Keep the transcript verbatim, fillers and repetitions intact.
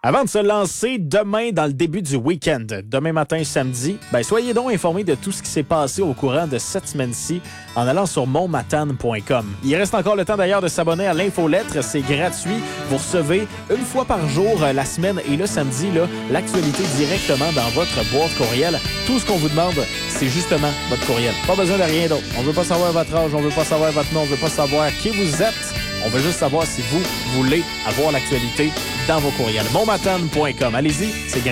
Avant de se lancer demain dans le début du week-end, demain matin samedi, ben soyez donc informés de tout ce qui s'est passé au courant de cette semaine-ci en allant sur montmatane point com. Il reste encore le temps d'ailleurs de s'abonner à l'infolettre, c'est gratuit. Vous recevez une fois par jour la semaine et le samedi là, l'actualité directement dans votre boîte courriel. Tout ce qu'on vous demande, c'est justement votre courriel. Pas besoin de rien d'autre. On veut pas savoir votre âge, on veut pas savoir votre nom, on veut pas savoir qui vous êtes. On veut juste savoir si vous voulez avoir l'actualité dans vos courriels. montmatane point com. Allez-y, c'est gratuit.